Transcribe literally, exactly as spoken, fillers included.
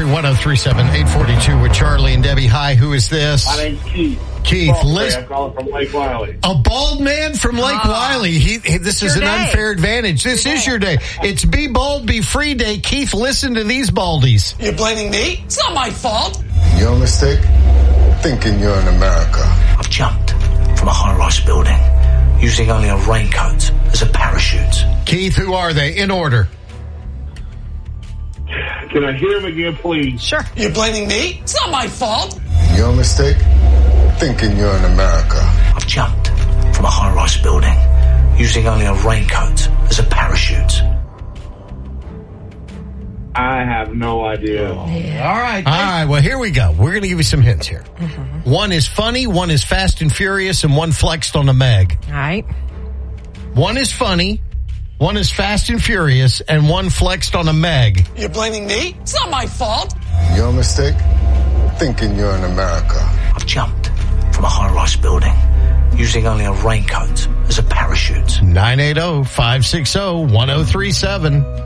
Country one oh three point seven, eight forty-two with Charlie and Debbie. Hi, who is this? My name's Keith. Keith, Bald listen. I'm calling from Lake Wiley. A bald man from Lake Oh. Wiley. He, he, this is Your an day. unfair advantage. This Your is day. your day. It's Be Bald, Be Free Day. Keith, listen to these baldies. You're blaming me? It's not my fault. Your mistake? Thinking you're in America. I've jumped from a high-rise building using only a raincoat as a parachute. Keith, who are they? In order. Can I hear him again, please? Sure. You're blaming me? It's not my fault. Your mistake? Thinking you're in America. I've jumped from a high-rise building using only a raincoat as a parachute. I have no idea. All right. All right. Well, here we go. We're going to give you some hints here. Mm-hmm. One is funny, one is fast and furious, and one flexed on a Meg. All right. One is funny, one is fast and furious, and one flexed on a Meg. You're blaming me? It's not my fault. Your mistake? Thinking you're in America. I've jumped from a high-rise building using only a raincoat as a parachute. nine eight zero, five six zero, one zero three seven.